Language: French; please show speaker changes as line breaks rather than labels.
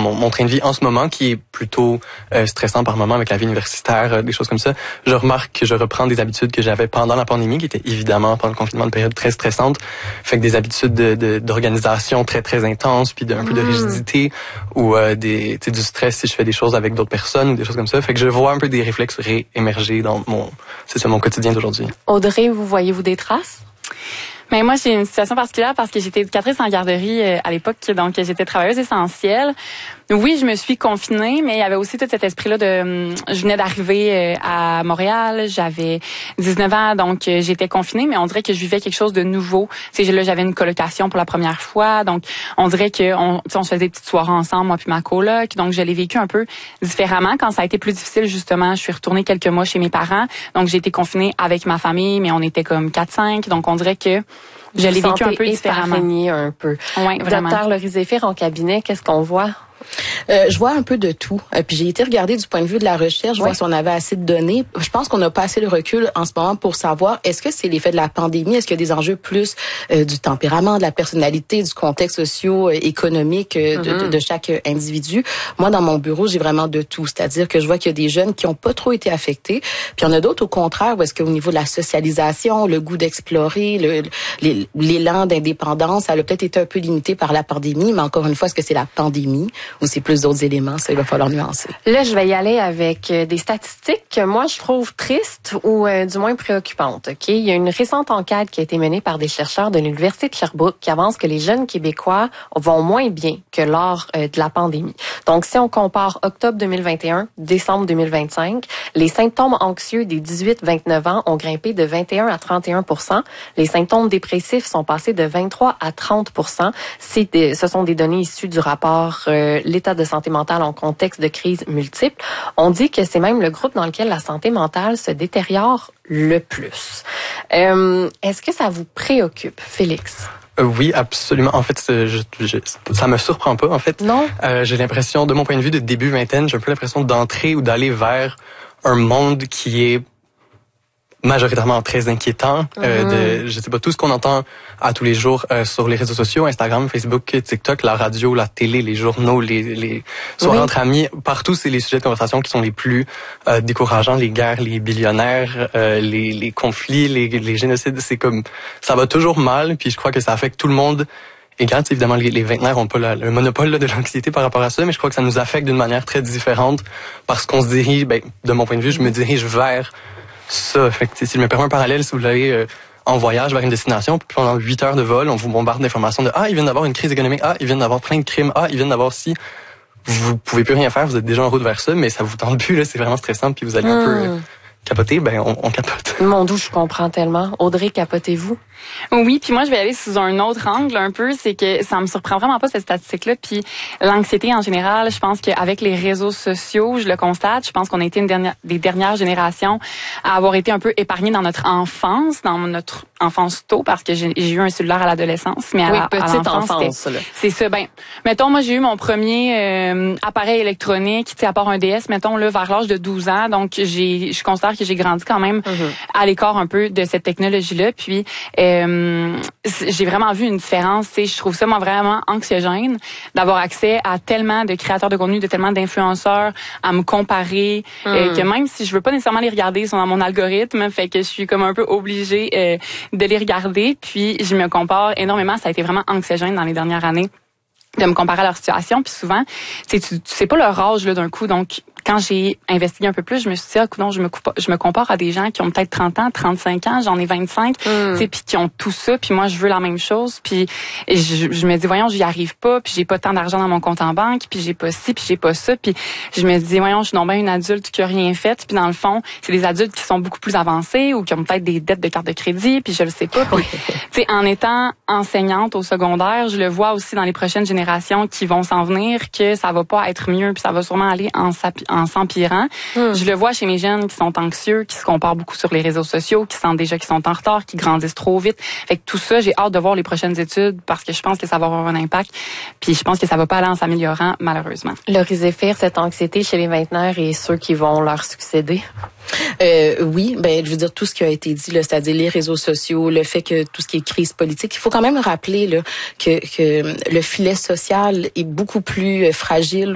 mon train de vie en ce moment, qui est plutôt stressant par moment avec la vie universitaire, des choses comme ça, je remarque que je reprends des habitudes que j'avais pendant la pandémie, qui étaient évidemment pendant le confinement une période très stressante. Fait que des habitudes d'organisation très, très intenses, puis un peu de rigidité, ou du stress si je fais des choses avec d'autres personnes, ou des choses comme ça. Fait que je vois un peu des réflexes réémerger dans mon quotidien d'aujourd'hui.
Audrey, voyez-vous des traces?
Mais moi, j'ai une situation particulière parce que j'étais éducatrice en garderie à l'époque, donc j'étais travailleuse essentielle. Oui, je me suis confinée, mais il y avait aussi tout cet esprit-là je venais d'arriver à Montréal, j'avais 19 ans, donc j'étais confinée, mais on dirait que je vivais quelque chose de nouveau. Tu sais, là, j'avais une colocation pour la première fois, donc on dirait que on se faisait des petites soirées ensemble, moi puis ma coloc, donc je l'ai vécu un peu différemment. Quand ça a été plus difficile, justement, je suis retournée quelques mois chez mes parents, donc j'ai été confinée avec ma famille, mais on était comme 4-5, donc on dirait que je l'ai vécu un peu différemment.
Un peu.
Oui, vraiment.
Docteur Laurie Zéphir, en cabinet, qu'est-ce qu'on voit?
Je vois un peu de tout. Puis j'ai été regarder du point de vue de la recherche, voir si on avait assez de données. Je pense qu'on n'a pas assez de recul en ce moment pour savoir est-ce que c'est l'effet de la pandémie, est-ce qu'il y a des enjeux plus du tempérament, de la personnalité, du contexte socio-économique de chaque individu. Moi, dans mon bureau, j'ai vraiment de tout. C'est-à-dire que je vois qu'il y a des jeunes qui n'ont pas trop été affectés, puis il y en a d'autres au contraire où est-ce qu'au niveau de la socialisation, le goût d'explorer, l'élan d'indépendance, ça a peut-être été un peu limité par la pandémie, mais encore une fois, est-ce que c'est la pandémie ou c'est plus d'autres éléments? Ça, il va falloir nuancer.
Là, je vais y aller avec des statistiques que moi, je trouve tristes ou du moins préoccupantes. Ok, il y a une récente enquête qui a été menée par des chercheurs de l'Université de Sherbrooke qui avance que les jeunes Québécois vont moins bien que lors de la pandémie. Donc, si on compare octobre 2021, décembre 2025, les symptômes anxieux des 18-29 ans ont grimpé de 21 à 31%. Les symptômes dépressifs sont passés de 23 à 30%. Ce sont des données issues du rapport l'état de santé mentale en contexte de crise multiple. On dit que c'est même le groupe dans lequel la santé mentale se détériore le plus. Est-ce que ça vous préoccupe, Félix?
Oui, absolument. En fait, ça me surprend pas, en fait.
Non.
J'ai l'impression, de mon point de vue de début vingtaine, j'ai un peu l'impression d'entrer ou d'aller vers un monde qui est majoritairement très inquiétant. Je sais pas, tout ce qu'on entend à tous les jours sur les réseaux sociaux, Instagram, Facebook, TikTok, la radio, la télé, les journaux, les soirées entre amis, partout, c'est les sujets de conversation qui sont les plus décourageants, les guerres, les billionnaires, les conflits, les génocides. C'est comme, ça va toujours mal, puis je crois que ça affecte tout le monde. Et quand, évidemment, les vingtenaires n'ont pas le monopole de l'anxiété par rapport à ça, mais je crois que ça nous affecte d'une manière très différente parce qu'on se dirige, de mon point de vue, je me dirige vers ça. Fait que, si je me permets un parallèle, si vous allez en voyage vers une destination, puis pendant 8 heures de vol, on vous bombarde d'informations de « Ah, ils viennent d'avoir une crise économique. Ah, ils viennent d'avoir plein de crimes. Ah, ils viennent d'avoir ci. » Vous pouvez plus rien faire, vous êtes déjà en route vers ça, mais ça vous tente plus, là, c'est vraiment stressant, puis vous allez un peu capoter, on capote.
Mon Dieu, je comprends tellement. Audrey, capotez-vous?
Oui, puis moi, je vais aller sous un autre angle un peu, c'est que ça me surprend vraiment pas cette statistique-là, puis l'anxiété en général, je pense qu'avec les réseaux sociaux, je le constate, je pense qu'on a été des dernières générations à avoir été un peu épargnées dans notre enfance tôt, parce que j'ai eu un cellulaire à l'adolescence, mais à
petite
l'enfance,
enfance,
c'est ça. Mettons, moi, j'ai eu mon premier appareil électronique, tu sais, à part un DS, mettons, là, vers l'âge de 12 ans, donc je considère que j'ai grandi quand même à l'écart un peu de cette technologie-là, puis j'ai vraiment vu une différence. Je trouve ça, moi, vraiment anxiogène d'avoir accès à tellement de créateurs de contenu, de tellement d'influenceurs, à me comparer, que même si je veux pas nécessairement les regarder, ils sont dans mon algorithme, fait que je suis comme un peu obligée de les regarder, puis je me compare énormément. Ça a été vraiment anxiogène dans les dernières années de me comparer à leur situation, puis souvent, tu sais pas leur âge là d'un coup, donc quand j'ai investigué un peu plus, je me suis dit, non, je me compare à des gens qui ont peut-être 30 ans, 35 ans, j'en ai 25, tu sais, puis qui ont tout ça, puis moi, je veux la même chose, puis je me dis, voyons, j'y arrive pas, puis j'ai pas tant d'argent dans mon compte en banque, puis j'ai pas ci, puis j'ai pas ça, puis je me dis, voyons, je suis donc bien une adulte qui a rien fait, puis dans le fond, c'est des adultes qui sont beaucoup plus avancés ou qui ont peut-être des dettes de carte de crédit, puis je le sais pas. Puis, tu sais, en étant enseignante au secondaire, je le vois aussi dans les prochaines générations qui vont s'en venir, que ça va pas être mieux, puis ça va sûrement aller en s'empirant. Je le vois chez mes jeunes qui sont anxieux, qui se comparent beaucoup sur les réseaux sociaux, qui sentent déjà qu'ils sont en retard, qui grandissent trop vite. Fait que tout ça, j'ai hâte de voir les prochaines études parce que je pense que ça va avoir un impact. Puis je pense que ça va pas aller en s'améliorant, malheureusement.
Laurie Zéphir, cette anxiété chez les vingtenaires et ceux qui vont leur succéder?
Oui, je veux dire tout ce qui a été dit là, c'est-à-dire les réseaux sociaux, le fait que tout ce qui est crise politique, il faut quand même rappeler là que le filet social est beaucoup plus fragile